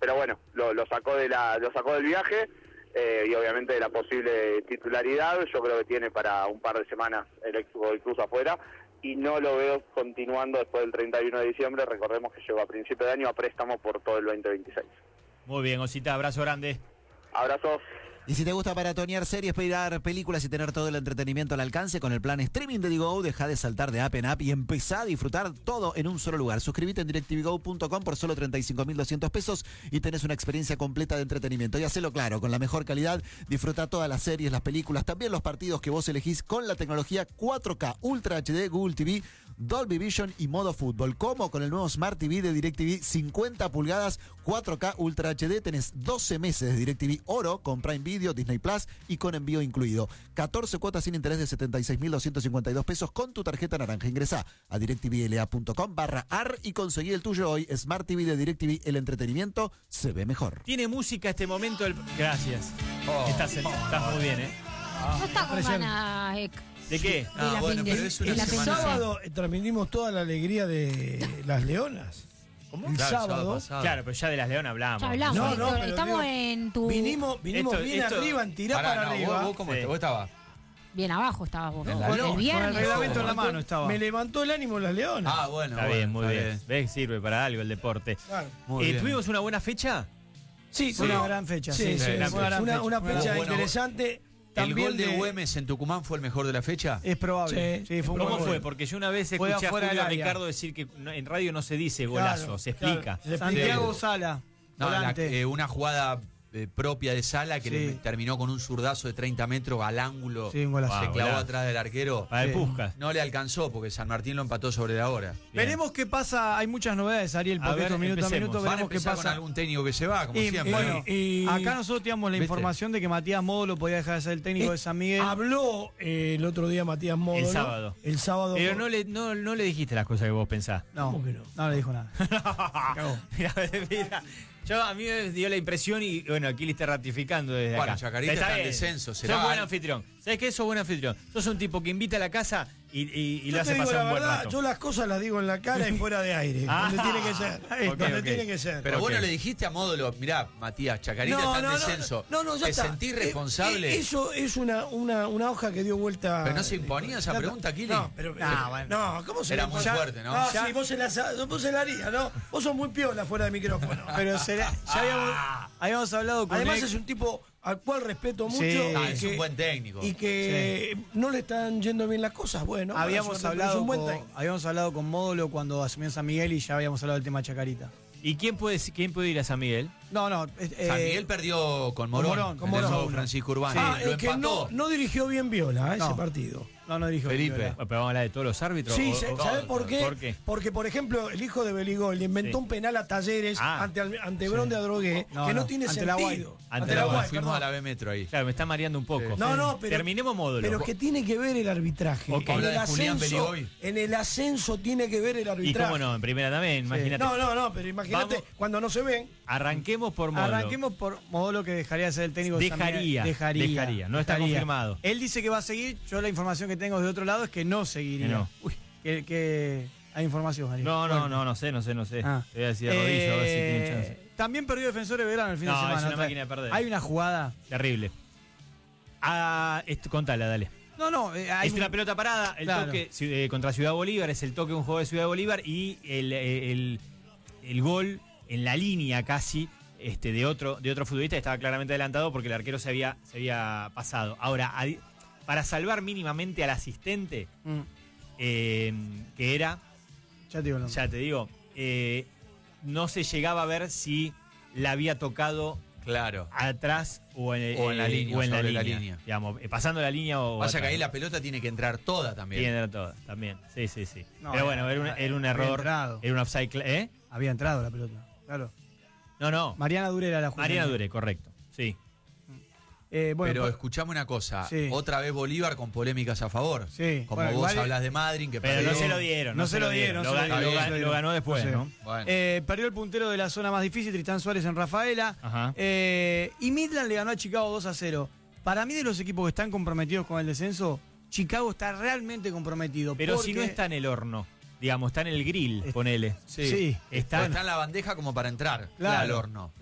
pero bueno, lo sacó del viaje, y obviamente de la posible titularidad. Yo creo que tiene para un par de semanas el ex Godoy Cruz afuera, y no lo veo continuando después del 31 de diciembre. Recordemos que llegó a principio de año a préstamo por todo el 2026. Muy bien, Osita, abrazo grande. Abrazos. Y si te gusta maratonear series, mirar películas y tener todo el entretenimiento al alcance con el plan streaming de Digo, deja de saltar de app en app y empezá a disfrutar todo en un solo lugar. Suscríbete en DirecTVGo.com por solo 35.200 pesos y tenés una experiencia completa de entretenimiento. Y hacelo claro, con la mejor calidad, disfruta todas las series, las películas, también los partidos que vos elegís con la tecnología 4K, Ultra HD, Google TV, Dolby Vision y modo fútbol. Como con el nuevo Smart TV de DirecTV 50 pulgadas 4K Ultra HD, tenés 12 meses de DirecTV Oro con Prime Video, Disney Plus y con envío incluido. 14 cuotas sin interés de 76.252 pesos con tu tarjeta naranja. Ingresá a directvla.com/AR y conseguí el tuyo hoy. Smart TV de DirecTV, el entretenimiento se ve mejor. Tiene música este momento. Gracias. Estás muy bien, ¿eh? No está con ganas, ¿De qué? Bueno, pero es una el semana. sábado transmitimos toda la alegría de las Leonas. ¿Cómo? El sábado. Claro, pero ya de las Leonas hablamos. Ya hablamos, No, Héctor, pero estamos digo, en tu... Vinimos bien arriba, en tirar para arriba. ¿Vos cómo vos estabas? Bien abajo estabas vos. En la El lona. viernes. Con el reglamento en la mano estaba. Me levantó el ánimo las Leonas. Ah, bueno. Está bien, muy está bien. ¿Ves? Sirve para algo el deporte. Claro. Muy bien. ¿Tuvimos una buena fecha? Sí, Fue una gran fecha. Sí, Sí, una fue una gran una fecha. fecha Bueno, interesante. ¿El También gol de Güemes en Tucumán fue el mejor de la fecha? Es probable. Sí. Sí, fue un ¿Cómo buen fue? gol. Porque yo una vez Fue escuché a afuera Julio del área. Ricardo decir que en radio no se dice golazo, Claro, se explica. claro. Santiago Sala. No, volante. una jugada propia de Sala que Sí. le terminó con un zurdazo de 30 metros al ángulo. Sí, un golazo. Se Wow, clavó golazo. atrás del arquero. Para el Sí. Puskas. No le alcanzó porque San Martín lo empató sobre la hora. Bien. Veremos qué pasa. Hay muchas novedades, Ariel, A porque ver, esto minuto a empecemos. minuto Van a veremos qué empezar con pasa. algún técnico que se va, como Y, siempre. bueno, y- acá nosotros teníamos la ¿Viste? información de que Matías Módulo podía dejar de ser el técnico de San Miguel. Habló el otro día Matías Módulo. El sábado. Pero con- no le dijiste las cosas que vos pensás. No, ¿Cómo que no? no le dijo nada. Cagó. Mira, a mí me dio la impresión y bueno, aquí le está ratificando desde Bueno, acá. Chacarita está en bien. descenso, será. Sos buen anfitrión. ¿Sabes qué? Sos buen anfitrión. Sos un tipo que invita a la casa y Yo lo te hace digo pasar la un buen verdad, rato. yo las cosas las digo en la cara y fuera de aire. Ah. Donde tiene que ser. Ok, Donde ok. tiene que ser. Pero Ok. vos no le dijiste a Módulo, mirá, Matías, Chacarita está en descenso. No, ya ¿Te está. sentís responsable? Eso es una hoja que dio vuelta. Pero no se imponía esa pregunta, Kili. No, pero. No, ¿cómo se Era le muy impone? fuerte, ¿no? No, sí, vos se la harías, ¿no? Vos sos muy piola fuera de micrófono. Pero ya habíamos hablado con Además él. es un tipo al cual respeto mucho. Sí. y Ah, es que- un buen técnico. Y que no le están yendo bien las cosas. Bueno, Habíamos pero es un buen técnico. hablado con Módulo cuando asumió San Miguel y ya habíamos hablado del tema Chacarita. ¿Y quién puede ir a San Miguel? No. San Miguel perdió con Morón, con en el Morón. nuevo Francisco Urbano. Ah, Lo es que empató. no dirigió bien Viola ese No. partido. No dijo Felipe. Viola. Pero vamos a hablar de todos los árbitros. Sí, o- ¿sabes por qué? ¿Por qué? Porque, por ejemplo, el hijo de Beligol le inventó Sí. un penal a Talleres Ah. ante Bron de Adrogué, No, que no no, tiene ante la Guay. sentido. Ante la Guay, Fuimos a la B Metro ahí. Claro, me está mareando un poco. No, pero. Terminemos módulo. Pero que tiene que ver el arbitraje. Ok. En Habla el de Julián ascenso, Beligoy. en el ascenso tiene que ver el y arbitraje. cómo no, en primera también, imagínate. No, pero imagínate Vamos. cuando no se ven. Arranquemos por módulo. Arranquemos por Módulo, que dejaría de ser el técnico de San Miguel. Dejaría, no está confirmado. Él dice que va a seguir. Yo la información que tengo de otro lado es que no seguiría. Que no. Uy, que hay información, Ariel. No Bueno. sé. Ah. Te voy a decir de rodillo a ver si tiene chance. También perdió Defensores de Belgrano el fin No, de semana. es una otra máquina vez. de perder. Hay una jugada. Terrible. Contala, dale. No, hay Es una pelota parada, el Claro. toque contra Ciudad Bolívar, es el toque de un jugador de Ciudad Bolívar y el gol en la línea casi de otro futbolista que estaba claramente adelantado porque el arquero se había pasado. Ahora, para salvar mínimamente al asistente, que era, Ya te digo el nombre. ya te digo, no se llegaba a ver si la había tocado Claro. atrás o en la línea, o en sobre la línea. Digamos, pasando la línea o Pasa que atrás. ahí la pelota tiene que entrar toda también. Tiene todo, también. Sí. No, Pero bueno, era un había error. entrado. Era un offside. Había entrado la pelota. Claro. No. Mariana Dure era la jugada. Mariana Dure, correcto. Sí. Bueno, Pero escuchame una cosa, Sí. otra vez Bolívar con polémicas a favor. Sí. Como Bueno, vos igual- hablas de Madrid, que Pero perdió. no se lo dieron. No se lo dieron, Lo no se lo ganó- dieron. lo ganó después, No sé. ¿no? Bueno. perdió el puntero de la zona más difícil, Tristán Suárez en Rafaela. Ajá. Y Midland le ganó a Chicago 2-0. Para mí, de los equipos que están comprometidos con el descenso, Chicago está realmente comprometido. Pero si porque- no está en el horno, digamos, está en el grill, ponele. Sí. Está en la bandeja como para entrar Claro. al horno.